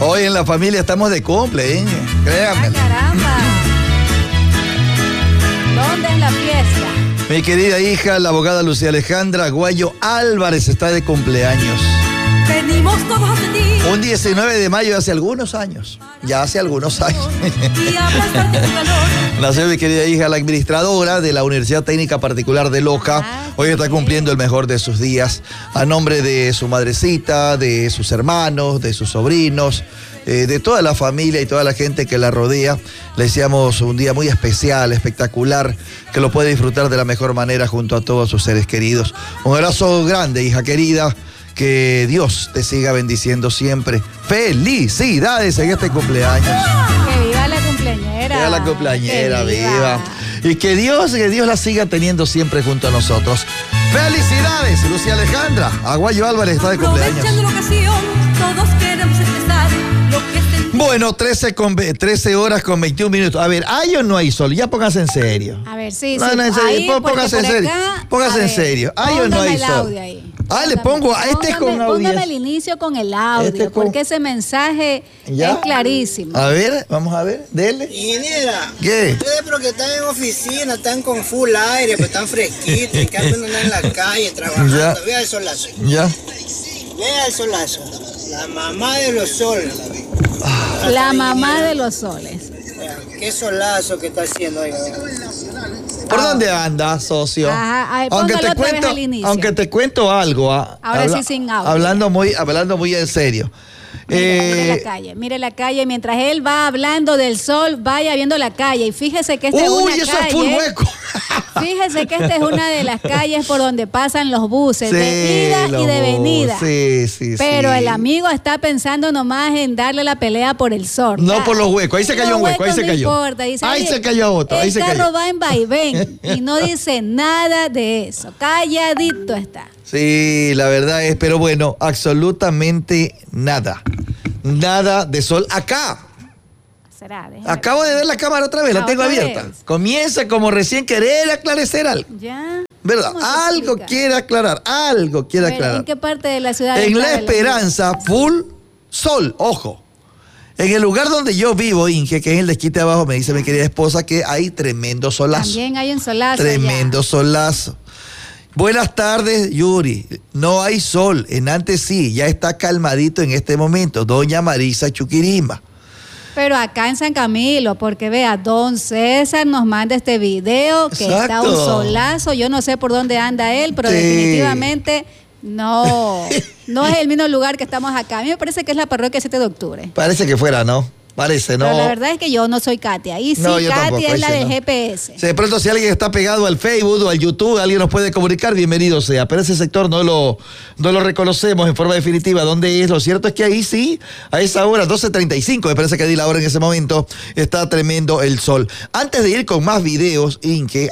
Hoy en la familia estamos de cumple, ¿eh? Créanme. ¡Ah, caramba! ¿Dónde es la fiesta? Mi querida hija, la abogada Lucía Alejandra Aguayo Álvarez está de cumpleaños. Venimos todos a ti. Un 19 de mayo hace algunos años. Ya hace algunos años. Y aplastarte tu calor. Nació mi querida hija, la administradora de la Universidad Técnica Particular de Loja. Hoy está cumpliendo el mejor de sus días. A nombre de su madrecita, de sus hermanos, de sus sobrinos, de toda la familia y toda la gente que la rodea, le deseamos un día muy especial, espectacular, que lo puede disfrutar de la mejor manera junto a todos sus seres queridos. Un abrazo grande, hija querida. Que Dios te siga bendiciendo siempre. ¡Felicidades en este cumpleaños! ¡Que viva la cumpleañera! Viva la cumpleañera, ¡Que viva! Y que Dios la siga teniendo siempre junto a nosotros. ¡Felicidades, Lucía Alejandra! Aguayo Álvarez está de cumpleaños. Aprovechando la ocasión, todos queremos expresar lo que sentimos. Bueno, 13 horas con 21 minutos. A ver, ¿hay o no hay sol? Ya póngase en serio. A ver, sí, No, sí. no, en serio, Ahí, porque póngase en por serio. acá, Póngase a en ver, serio. ¿Hay o no hay póngame el sol? audio ahí. Le pongo a este con audio. Póngame el inicio con el audio, porque ese mensaje ¿Ya? es clarísimo. A ver, vamos a ver, dele. Ingeniera, ¿Qué? ustedes pero que están en oficina, están con full aire, pues están fresquitos, en cambio no andan en la calle trabajando. Ya. Vea el solazo. Ya. Vea el solazo. La mamá de los soles. La mamá de los soles. Qué solazo que está haciendo ahí. ¿Por dónde anda, socio? Ajá, a ver, póngalo otra vez al inicio. Aunque te cuento algo. Ahora sí sin audio. Hablando muy en serio. Mire la calle, mientras él va hablando del sol, vaya viendo la calle y fíjese que esta es una eso calle. es full hueco. Fíjese que esta es una de las calles por donde pasan los buses, Sí, de ida y de venida. Sí. Pero el amigo está pensando nomás en darle la pelea por el sol. No por los huecos, ahí se cayó un hueco, ahí se cayó. No importa, dice, Ahí se cayó otro, ahí se el cayó. carro va en vaivén y no dice nada de eso, calladito está. Sí, la verdad es, pero bueno, absolutamente nada. Nada de sol acá. Será, déjeme Acabo de ver la cámara otra vez, la tengo otra abierta. vez. Comienza como recién querer aclarecer algo. ¿Ya? ¿Verdad? ¿Cómo se Algo explica? quiere aclarar, algo quiere A ver, aclarar. ¿en qué parte de la ciudad En está La el- Esperanza, full sol, ojo. En el lugar donde yo vivo, Inge, que es el desquite abajo, me dice mi querida esposa que hay tremendo solazo. También hay un solazo. Tremendo solazo. Buenas tardes, Yuri. No hay sol. En antes sí, ya está calmadito en este momento. Doña Marisa Chuquirima. Pero acá en San Camilo, porque vea, don César nos manda este video que está Exacto. un solazo. Yo no sé por dónde anda él, pero Sí. definitivamente no es el mismo lugar que estamos acá. A mí me parece que es la parroquia 7 de octubre. Parece que fuera, ¿no? Parece, ¿no? Pero la verdad es que yo no soy Katia. Y sí, No, yo Katia tampoco, es la ahí sí del no. GPS. Si de pronto si alguien está pegado al Facebook o al YouTube, alguien nos puede comunicar, bienvenido sea. Pero ese sector no lo reconocemos en forma definitiva. ¿Dónde es? Lo cierto es que ahí sí, a esa hora, 12:35, me parece que di la hora en ese momento, está tremendo el sol. Antes de ir con más videos, Inge,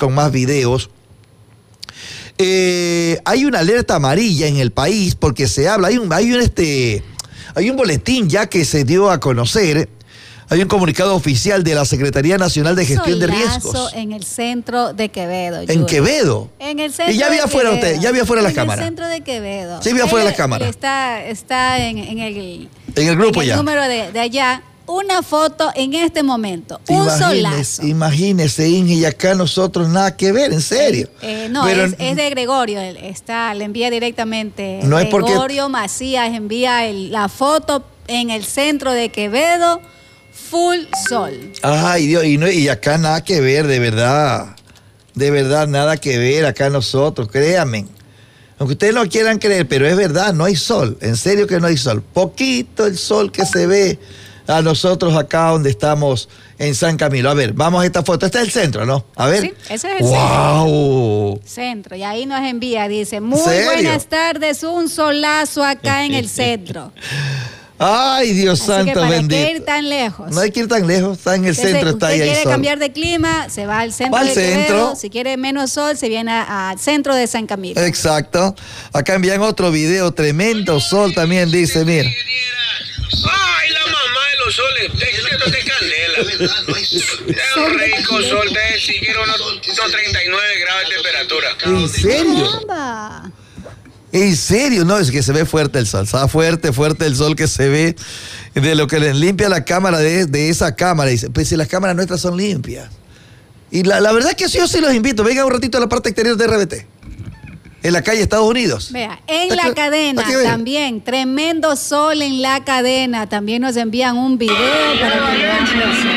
hay una alerta amarilla en el país porque se habla, hay un boletín ya que se dio a conocer. Hay un comunicado oficial de la Secretaría Nacional de Gestión de Solazo Riesgos. en el centro de Quevedo. En Yuri. Quevedo. En el centro Y ya vi de afuera Quevedo. usted, ya vi afuera las cámaras. En el centro de Quevedo. Sí, vi afuera las cámaras. Está en el grupo en el ya. número de allá. Una foto en este momento. Un solazo. Imagínese, Inge, y acá nosotros nada que ver, en serio. No, Pero es de Gregorio. Le envía directamente. No es porque- Gregorio Macías envía la foto en el centro de Quevedo. Full sol. Ay, Dios, y acá nada que ver, de verdad. De verdad, nada que ver acá nosotros, créanme. Aunque ustedes no quieran creer, pero es verdad, no hay sol. En serio que no hay sol. Poquito el sol que se ve a nosotros acá donde estamos en San Camilo. A ver, vamos a esta foto. Este es el centro, ¿no? A ver. Sí, ese es el ¡Wow! centro. Y ahí nos envía, dice, muy ¿Serio? buenas tardes, un solazo acá en el centro. Ay, Dios Así santo que para bendito. qué ir tan lejos. No hay que ir tan lejos, está en el centro, está ahí. Usted hay quiere sol. cambiar de clima, se va al centro Va al de Quevedo. centro. Si quiere menos sol, se viene al centro de San Camilo. Exacto. Acá envían otro video, tremendo sol también, dice, mira. Ay, la mamá de los soles, te candela. Es un rico sol, te siquiera unos 39 grados de temperatura. ¿En serio? Caramba. En serio, no, es que se ve fuerte el sol. Está fuerte el sol que se ve de lo que les limpia la cámara de esa cámara. Dice, pues si las cámaras nuestras son limpias. Y la verdad es que yo sí los invito. Vengan un ratito a la parte exterior de RBT. En la calle Estados Unidos. Vea, en la cadena también. Tremendo sol en la cadena. También nos envían un video para que vean el sol.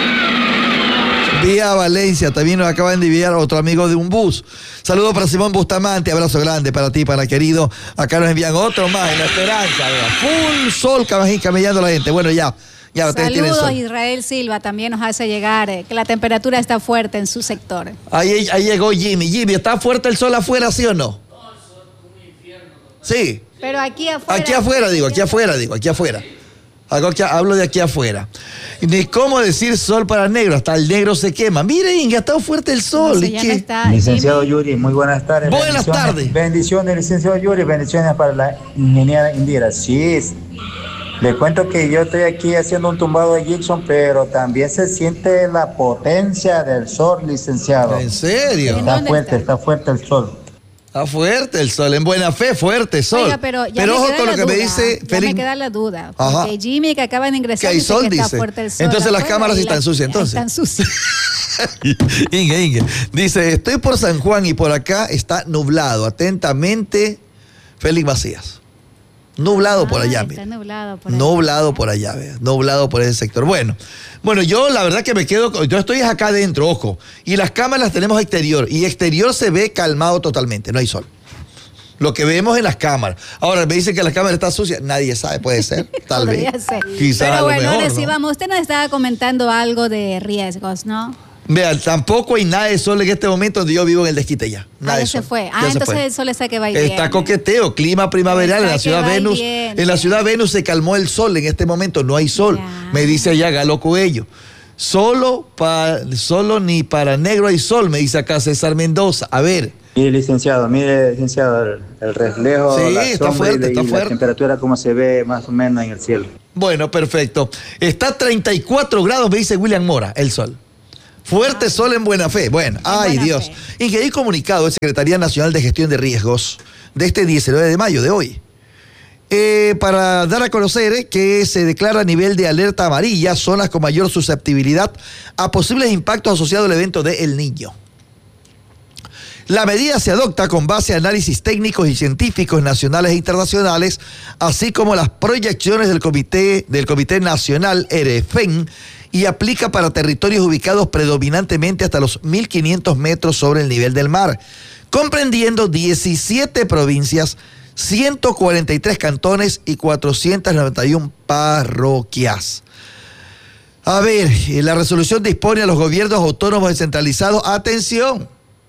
Vía Valencia, también nos acaban de enviar otro amigo de un bus. Saludos para Simón Bustamante, abrazo grande para ti, para querido. Acá nos envían otro más en La Esperanza, ¿verdad? Full sol camellando a la gente. Bueno, ya ustedes tienen sol. Saludos, Israel Silva también nos hace llegar que la temperatura está fuerte en su sector. Ahí llegó Jimmy. Jimmy, ¿está fuerte el sol afuera, sí o no? No, el sol es un infierno. Sí. Pero aquí afuera. Aquí afuera. Hablo de aquí afuera. Ni cómo decir sol para negro, hasta el negro se quema. Miren, Inga, ha estado fuerte el sol. No, no está, licenciado Yuri, muy buenas tardes. Buenas tardes. Bendiciones, licenciado Yuri, bendiciones para la ingeniera Indira. Sí, le cuento que yo estoy aquí haciendo un tumbado de Gibson, pero también se siente la potencia del sol, licenciado. ¿En serio? Está fuerte el sol. Está fuerte el sol, en Buena Fe, fuerte sol. Oiga, pero ojo con lo que me dice Félix. Me queda la duda. Porque Jimmy, que acaba de ingresar, que hay sol, dice que dice. Está fuerte el sol. Entonces las cámaras están sucias, entonces. Están sucias. Inge. Dice, estoy por San Juan y por acá está nublado. Atentamente, Félix Macías. Nublado por allá, está nublado por allá. Nublado por allá, vea. Nublado por ese sector. Bueno, yo la verdad que me quedo, yo estoy acá adentro, ojo, y las cámaras las tenemos exterior, y exterior se ve calmado totalmente, no hay sol. Lo que vemos en las cámaras. Ahora, me dicen que la cámara está sucia, nadie sabe, puede ser, tal vez. Quizás. Pero bueno, mejor, recibamos, usted nos estaba comentando algo de riesgos, ¿no? Vean, tampoco hay nada de sol en este momento donde yo vivo en el Desquite ya. Nada de se sol. fue. Entonces el sol está que va bien. Está coqueteo, clima primaveral en la ciudad Venus. En la ciudad Venus se calmó el sol, en este momento no hay sol. Ya. Me dice allá Galo Coello. Solo ni para negro hay sol, me dice acá César Mendoza. A ver. Mire, licenciado, el reflejo, sí, la está fuerte. La temperatura como se ve más o menos en el cielo. Bueno, perfecto. Está a 34 grados, me dice William Mora, el sol. Fuerte sol en Buena Fe. Bueno, ay Dios. Y que hay comunicado de Secretaría Nacional de Gestión de Riesgos de este 19 de mayo de hoy. Para dar a conocer que se declara a nivel de alerta amarilla zonas con mayor susceptibilidad a posibles impactos asociados al evento de El Niño. La medida se adopta con base a análisis técnicos y científicos nacionales e internacionales, así como las proyecciones del Comité Nacional EREFEN, y aplica para territorios ubicados predominantemente hasta los 1.500 metros sobre el nivel del mar, comprendiendo 17 provincias, 143 cantones y 491 parroquias. A ver, la resolución dispone a los gobiernos autónomos descentralizados, atención,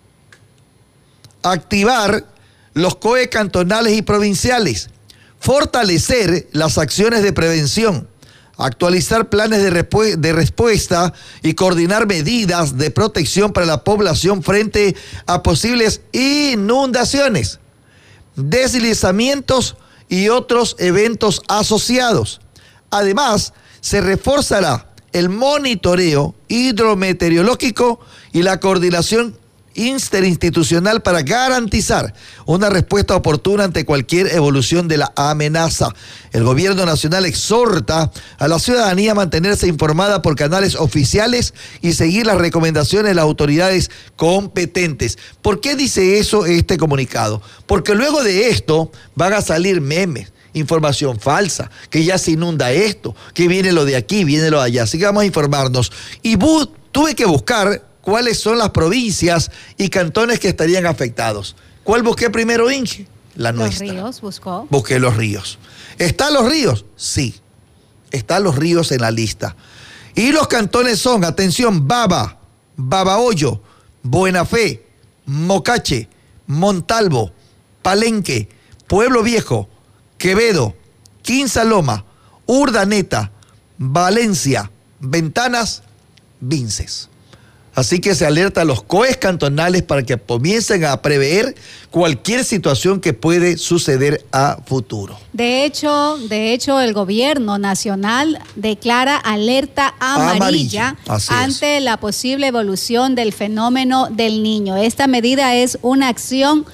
activar los COE cantonales y provinciales, fortalecer las acciones de prevención, actualizar planes de respuesta y coordinar medidas de protección para la población frente a posibles inundaciones, deslizamientos y otros eventos asociados. Además, se reforzará el monitoreo hidrometeorológico y la coordinación interinstitucional para garantizar una respuesta oportuna ante cualquier evolución de la amenaza. El gobierno nacional exhorta a la ciudadanía a mantenerse informada por canales oficiales y seguir las recomendaciones de las autoridades competentes. ¿Por qué dice eso este comunicado? Porque luego de esto van a salir memes, información falsa, que ya se inunda esto, que viene lo de aquí, viene lo de allá. Así que vamos a informarnos. Y tuve que buscar cuáles son las provincias y cantones que estarían afectados. ¿Cuál busqué primero, Inge? La nuestra. Los ríos buscó. Busqué los ríos. ¿Están los ríos? Sí. Están los ríos en la lista. Y los cantones son, atención, Baba, Babahoyo, Buena Fe, Mocache, Montalvo, Palenque, Pueblo Viejo, Quevedo, Quinsaloma, Urdaneta, Valencia, Ventanas, Vinces. Así que se alerta a los COEs cantonales para que comiencen a prever cualquier situación que puede suceder a futuro. De hecho, el gobierno nacional declara alerta amarilla ante la posible evolución del fenómeno del Niño. Esta medida es una acción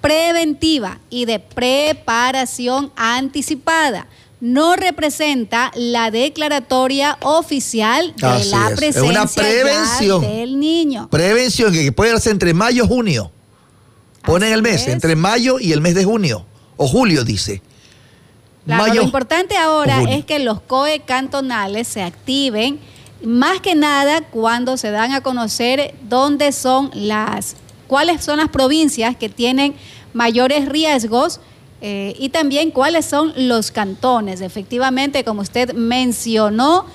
preventiva y de preparación anticipada. No representa la declaratoria oficial de la presencia es una prevención del niño. Prevención que puede darse entre mayo y junio. Ponen el mes, entre mayo y el mes de junio. O julio, dice. Claro, lo importante ahora es que los COE cantonales se activen, más que nada cuando se dan a conocer cuáles son las provincias que tienen mayores riesgos y también cuáles son los cantones. Efectivamente, como usted mencionó,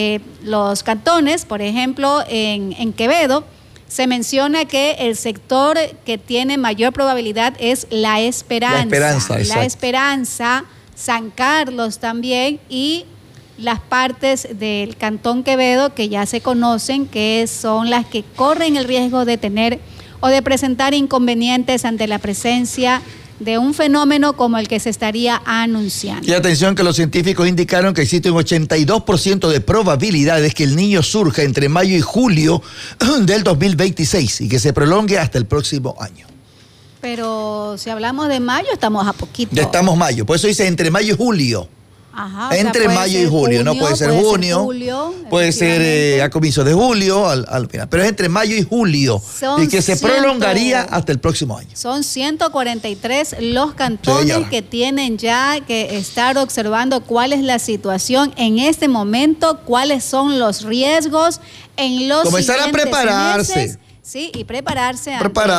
los cantones, por ejemplo, en Quevedo, se menciona que el sector que tiene mayor probabilidad es La Esperanza. La Esperanza, San Carlos también, y las partes del Cantón Quevedo que ya se conocen, que son las que corren el riesgo de tener o de presentar inconvenientes ante la presencia de un fenómeno como el que se estaría anunciando. Y atención que los científicos indicaron que existe un 82% de probabilidades que el niño surja entre mayo y julio del 2026 y que se prolongue hasta el próximo año. Pero si hablamos de mayo, estamos a poquito. Ya estamos mayo, por eso dice entre mayo y julio. Ajá, entre mayo y julio, no puede ser junio, puede ser a comienzos de julio, al final, pero es entre mayo y julio y que se prolongaría hasta el próximo año. Son 143 los cantones que tienen ya que estar observando cuál es la situación en este momento, cuáles son los riesgos en los comenzar a prepararse. Meses. Sí, y prepararse.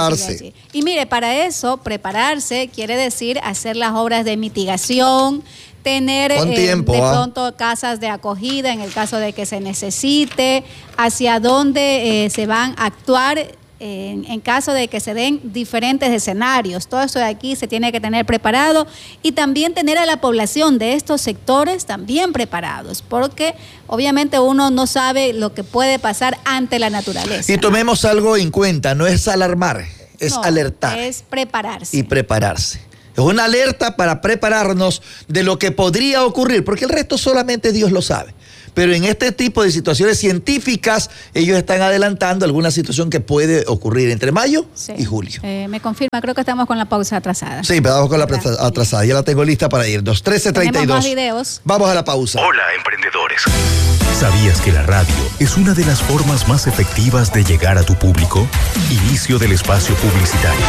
Y mire, para eso, prepararse quiere decir hacer las obras de mitigación, tener de pronto casas de acogida en el caso de que se necesite, hacia dónde se van a actuar en caso de que se den diferentes escenarios. Todo eso de aquí se tiene que tener preparado y también tener a la población de estos sectores también preparados, porque obviamente uno no sabe lo que puede pasar ante la naturaleza. Y tomemos algo en cuenta, no es alarmar, es alertar. Es prepararse. Y prepararse. Es una alerta para prepararnos de lo que podría ocurrir, porque el resto solamente Dios lo sabe. Pero en este tipo de situaciones científicas, ellos están adelantando alguna situación que puede ocurrir entre mayo y julio. Me confirma, creo que estamos con la pausa atrasada. Sí, vamos con la pausa atrasada. Ya la tengo lista para irnos. 13:32. Tenemos más videos. Vamos a la pausa. Hola, emprendedores. ¿Sabías que la radio es una de las formas más efectivas de llegar a tu público? Inicio del espacio publicitario.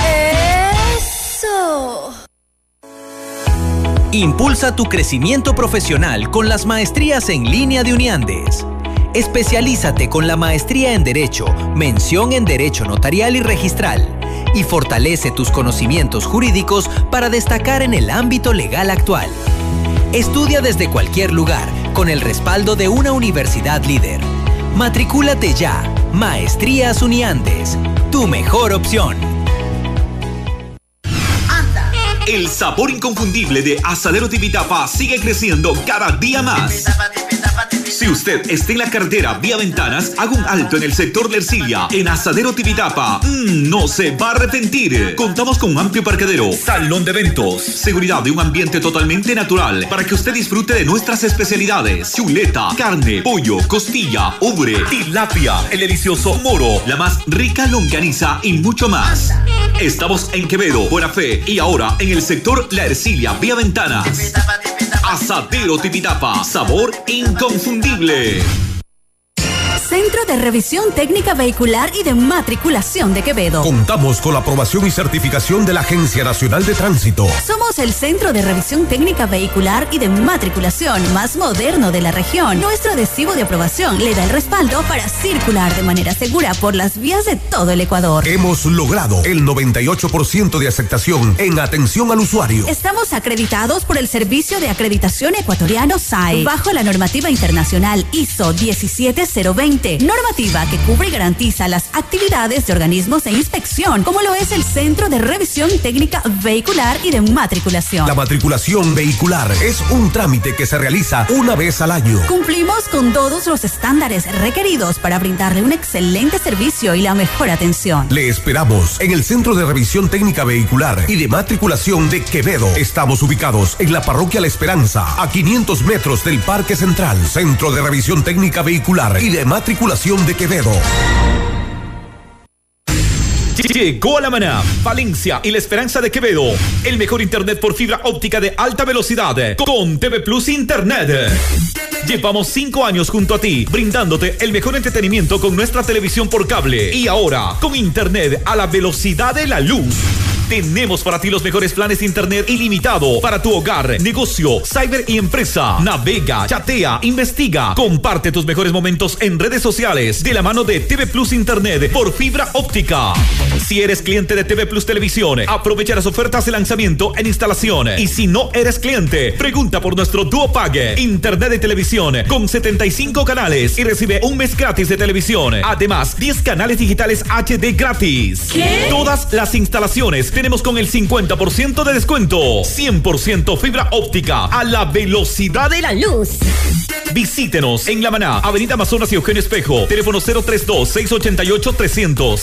¡Eso! Impulsa tu crecimiento profesional con las maestrías en línea de Uniandes. Especialízate con la maestría en Derecho, mención en Derecho Notarial y Registral, y fortalece tus conocimientos jurídicos para destacar en el ámbito legal actual. Estudia desde cualquier lugar con el respaldo de una universidad líder. Matricúlate ya. Maestrías Uniandes, tu mejor opción. El sabor inconfundible de Asadero Tipitapa sigue creciendo cada día más. Si usted está en la carretera vía Ventanas, haga un alto en el sector de Ercilia. En Asadero Tipitapa, no se va a arrepentir. Contamos con un amplio parqueadero, salón de eventos, seguridad de un ambiente totalmente natural para que usted disfrute de nuestras especialidades: chuleta, carne, pollo, costilla, ubre, tilapia, el delicioso moro, la más rica longaniza y mucho más. Estamos en Quevedo, Buena Fe y ahora en el sector La Ercilia vía Ventanas. Asadero Tipitapa, sabor inconfundible. Centro de Revisión Técnica Vehicular y de Matriculación de Quevedo. Contamos con la aprobación y certificación de la Agencia Nacional de Tránsito. Somos el Centro de Revisión Técnica Vehicular y de Matriculación más moderno de la región. Nuestro adhesivo de aprobación le da el respaldo para circular de manera segura por las vías de todo el Ecuador. Hemos logrado el 98% de aceptación en atención al usuario. Estamos acreditados por el Servicio de Acreditación Ecuatoriano SAE, bajo la normativa internacional ISO 17020. Normativa que cubre y garantiza las actividades de organismos de inspección, como lo es el Centro de Revisión Técnica Vehicular y de Matriculación. La matriculación vehicular es un trámite que se realiza una vez al año. Cumplimos con todos los estándares requeridos para brindarle un excelente servicio y la mejor atención. Le esperamos en el Centro de Revisión Técnica Vehicular y de Matriculación de Quevedo. Estamos ubicados en la Parroquia La Esperanza, a 500 metros del Parque Central. Centro de Revisión Técnica Vehicular y de Matriculación de Quevedo. Llegó a La Maná, Valencia y La Esperanza de Quevedo. El mejor internet por fibra óptica de alta velocidad con TV Plus Internet. Llevamos 5 años junto a ti, brindándote el mejor entretenimiento con nuestra televisión por cable. Y ahora, con internet a la velocidad de la luz. Tenemos para ti los mejores planes de internet ilimitado para tu hogar, negocio, cyber y empresa. Navega, chatea, investiga, comparte tus mejores momentos en redes sociales de la mano de TV Plus Internet por fibra óptica. Si eres cliente de TV Plus Televisión, aprovecha las ofertas de lanzamiento en instalación. Y si no eres cliente, pregunta por nuestro Duo Pague, internet de televisión con 75 canales y recibe un mes gratis de televisión. Además, 10 canales digitales HD gratis. ¿Qué? Todas las instalaciones tenemos con el 50% de descuento. 100% fibra óptica a la velocidad de la luz. Visítenos en La Maná, Avenida Amazonas y Eugenio Espejo. Teléfono 032-688-300,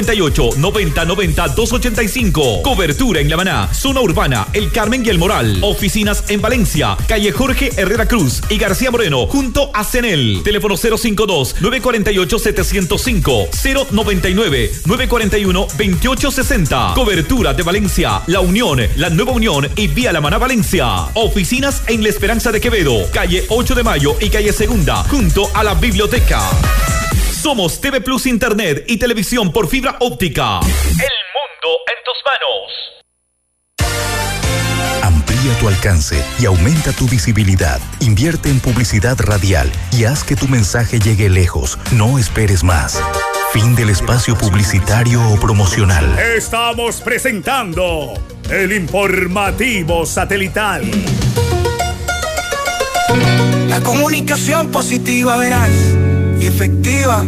098-9090-285. Cobertura en La Maná, zona urbana, El Carmen y El Moral. Oficinas en Valencia, calle Jorge Herrera Cruz y García Moreno, junto a CENEL. Teléfono 052-948-705, 099-941-2860. Cobertura de Valencia, La Unión, La Nueva Unión y Vía La Maná Valencia. Oficinas en La Esperanza de Quevedo, calle 8 de Mayo y calle Segunda, junto a la biblioteca. Somos TV Plus Internet y televisión por fibra óptica. El mundo en tus manos. Amplía tu alcance y aumenta tu visibilidad. Invierte en publicidad radial y haz que tu mensaje llegue lejos. No esperes más. Fin del espacio publicitario o promocional. Estamos presentando el informativo satelital. La comunicación positiva, veraz y efectiva